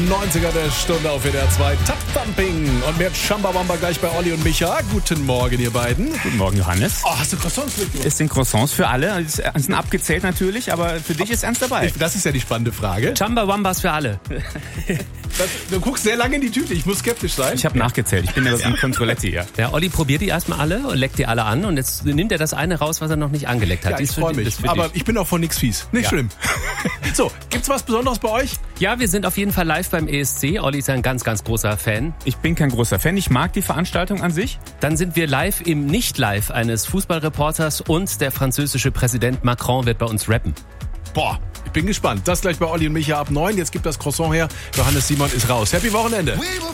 90er der Stunde auf WDR 2. Tap Thumping. Und mehr Chamba-Wamba gleich bei Olli und Micha. Guten Morgen, ihr beiden. Guten Morgen, Johannes. Oh, hast du Croissants mitgebracht? Es sind Croissants für alle. Es sind abgezählt natürlich, aber für dich ist ernst dabei. Das ist ja die spannende Frage. Chamba-Wambas für alle. Du guckst sehr lange in die Tüte. Ich muss skeptisch sein. Ich habe nachgezählt. Ich bin ja ein Controletti, ja. Der Olli probiert die erstmal alle und leckt die alle an. Und jetzt nimmt er das eine raus, was er noch nicht angeleckt hat. Ja, ich freue mich. Aber ich bin auch von nix fies. Nicht schlimm. So, gibt's was Besonderes bei euch? Ja, wir sind auf jeden Fall live beim ESC. Olli ist ein ganz, ganz großer Fan. Ich bin kein großer Fan. Ich mag die Veranstaltung an sich. Dann sind wir live im Nicht-Live eines Fußballreporters und der französische Präsident Macron wird bei uns rappen. Boah, ich bin gespannt. Das gleich bei Olli und Micha ab 9. Jetzt gibt das Croissant her. Johannes Simon ist raus. Happy Wochenende.